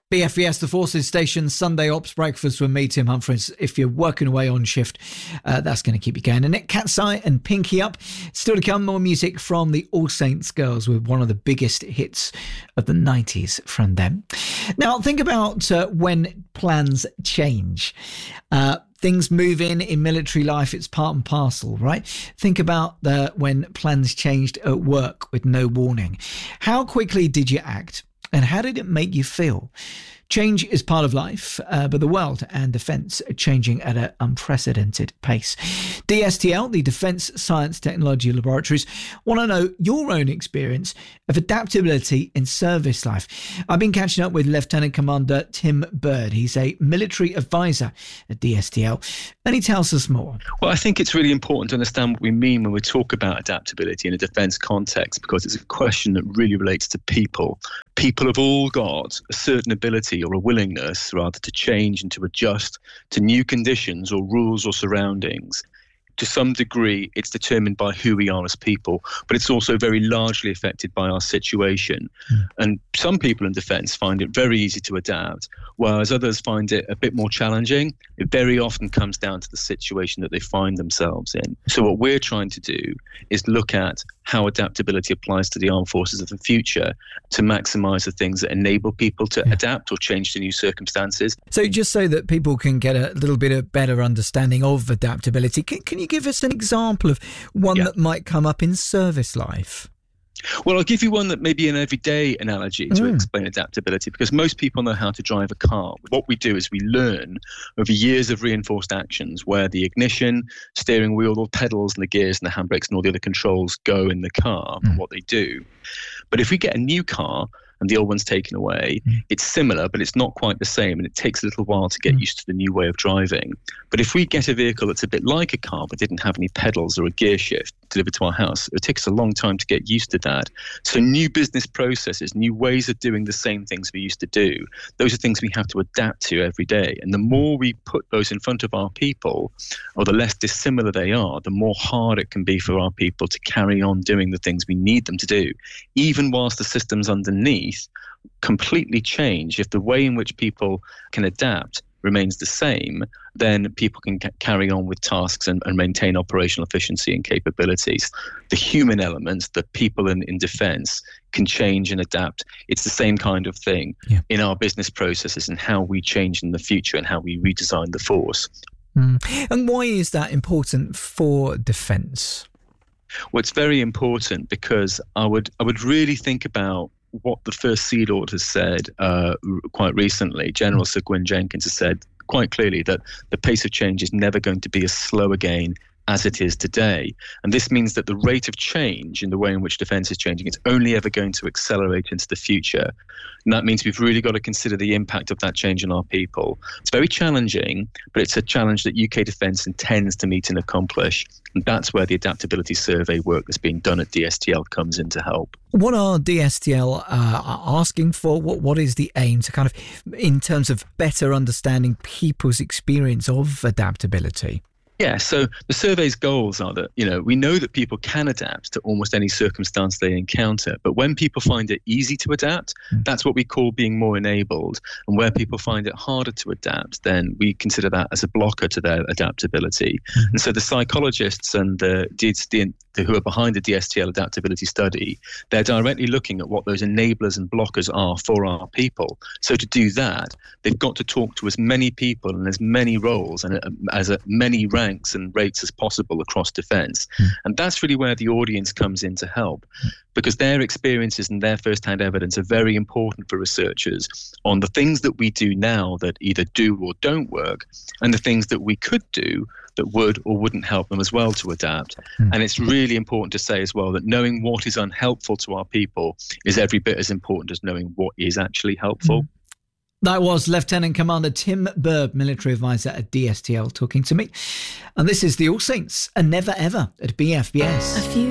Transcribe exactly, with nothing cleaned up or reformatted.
B F B S, the Forces Station, Sunday Ops Breakfast with me, Tim Humphries. If you're working away on shift, uh, that's going to keep you going. Annette Katsai and Pinky Up. Still to come, more music from the All Saints Girls with one of the biggest hits of the nineties from them. Now, think about uh, when plans change. Uh, things move in in military life. It's part and parcel, right? Think about the, when plans changed at work with no warning. How quickly did you act? And how did it make you feel? Change is part of life, uh, but the world and defence are changing at an unprecedented pace. D S T L, the Defence Science Technology Laboratories, want to know your own experience of adaptability in service life. I've been catching up with Lieutenant Commander Tim Bird. He's a military advisor at D S T L, and he tells us more. Well, I think it's really important to understand what we mean when we talk about adaptability in a defence context, because it's a question that really relates to people. People have all got a certain ability or a willingness, rather, to change and to adjust to new conditions or rules or surroundings. To some degree, it's determined by who we are as people, but it's also very largely affected by our situation. Mm. And some people in defence find it very easy to adapt, whereas others find it a bit more challenging. It very often comes down to the situation that they find themselves in. So what we're trying to do is look at how adaptability applies to the armed forces of the future to maximise the things that enable people to yeah. adapt or change to new circumstances. So just so that people can get a little bit of better understanding of adaptability, can, can you give us an example of one yeah. that might come up in service life? Well, I'll give you one that may be an everyday analogy to mm. explain adaptability, because most people know how to drive a car. What we do is we learn over years of reinforced actions where the ignition, steering wheel, the pedals and the gears and the handbrakes and all the other controls go in the car mm. and what they do. But if we get a new car and the old one's taken away, mm. it's similar, but it's not quite the same, and it takes a little while to get mm. used to the new way of driving. But if we get a vehicle that's a bit like a car but didn't have any pedals or a gear shift delivered to our house, it takes a long time to get used to that. So new business processes, new ways of doing the same things we used to do, those are things we have to adapt to every day. And the more we put those in front of our people, or the less dissimilar they are, the more hard it can be for our people to carry on doing the things we need them to do, even whilst the systems underneath completely change. If the way in which people can adapt remains the same, then people can ca- carry on with tasks and, and maintain operational efficiency and capabilities. The human elements, the people in, in defence, can change and adapt. It's the same kind of thing yeah. in our business processes and how we change in the future and how we redesign the force. Mm. And why is that important for defence? Well, it's very important because I would I would really think about what the First Sea Lord has said uh, quite recently. General Sir Gwyn Jenkins has said quite clearly that the pace of change is never going to be as slow again as it is today. And this means that the rate of change in the way in which defence is changing, it's only ever going to accelerate into the future. And that means we've really got to consider the impact of that change on our people. It's very challenging, but it's a challenge that U K Defence intends to meet and accomplish. And that's where the adaptability survey work that's being done at D S T L comes in to help. What are D S T L uh, asking for? What What is the aim to kind of, in terms of better understanding people's experience of adaptability? Yeah, so the survey's goals are that, you know, we know that people can adapt to almost any circumstance they encounter, but when people find it easy to adapt, mm. that's what we call being more enabled. And where people find it harder to adapt, then we consider that as a blocker to their adaptability. Mm. And so the psychologists and the, the, the who are behind the D S T L adaptability study, they're directly looking at what those enablers and blockers are for our people. So to do that, they've got to talk to as many people and as many roles and as a, many ranks and rates as possible across defence. Mm. And that's really where the audience comes in to help, because their experiences and their first-hand evidence are very important for researchers on the things that we do now that either do or don't work, and the things that we could do that would or wouldn't help them as well to adapt. Mm. And it's really important to say as well that knowing what is unhelpful to our people is every bit as important as knowing what is actually helpful. Mm. That was Lieutenant Commander Tim Bird, military advisor at D S T L, talking to me. And this is the All Saints and Never Ever at B F B S. A few